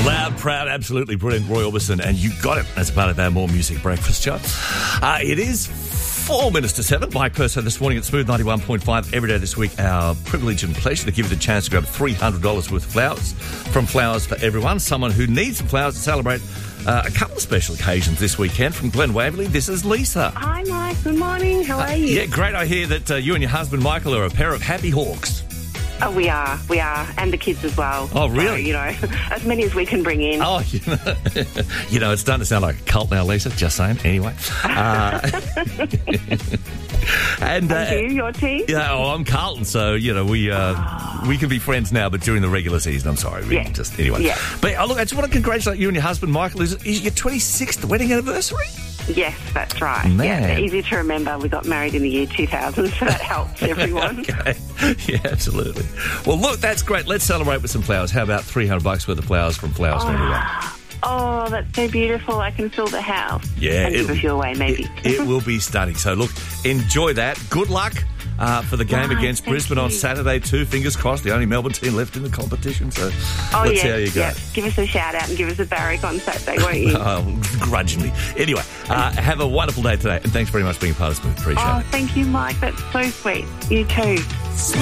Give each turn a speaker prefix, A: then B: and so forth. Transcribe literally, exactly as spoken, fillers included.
A: Loud, proud, absolutely brilliant Roy Orbison, and you got it as part of our More Music Breakfast show. Uh, it is four minutes to seven. Mike Purso this morning at Smooth ninety-one point five. Every day this week, our privilege and pleasure to give you the chance to grab three hundred dollars worth of flowers from Flowers for Everyone. Someone who needs some flowers to celebrate uh, a couple of special occasions this weekend. From Glen Waverley, this is Lisa.
B: Hi, Mike. Good morning. How are
A: Uh,
B: you?
A: yeah, great. I hear that uh, you and your husband, Michael, are a pair of happy hawks.
B: Oh, we are. We are. And the kids as well.
A: Oh, really?
B: So, you know, as many as we can bring in.
A: Oh, you know, you know, it's starting to sound like a cult now, Lisa. Just saying. Anyway. Uh, and, uh,
B: And you, your team?
A: Yeah, oh, I'm Carlton, so, you know, we uh, we can be friends now, but during the regular season, I'm sorry. Really,
B: Yeah.
A: just anyway.
B: Yeah.
A: But uh, look, I just want to congratulate you and your husband, Michael. Is, is your twenty-sixth wedding anniversary?
B: Yes, that's right.
A: Man.
B: Yeah, easy to remember. We got married in the year two thousand, so that helps everyone.
A: Okay. Yeah, absolutely. Well, look, that's great. Let's celebrate with some flowers. How about three hundred bucks worth of flowers from Flowers for Everyone?
B: Oh, that's so beautiful. I can fill the house.
A: Yeah.
B: And give a few away, maybe.
A: It, it will be stunning. So, look, enjoy that. Good luck uh, for the game
B: Right,
A: against
B: thank
A: Brisbane
B: you.
A: on Saturday, too. Fingers crossed. The only Melbourne team left in the competition. So,
B: Oh,
A: let's
B: yeah.
A: see how you go.
B: Yeah. Give us a shout out and give us a barrack on Saturday, won't you?
A: Oh, grudgingly. Anyway, uh, have a wonderful day today, and thanks very much for being part of Smooth. Appreciate
B: Oh,
A: it.
B: thank you, Mike. That's so sweet. You too.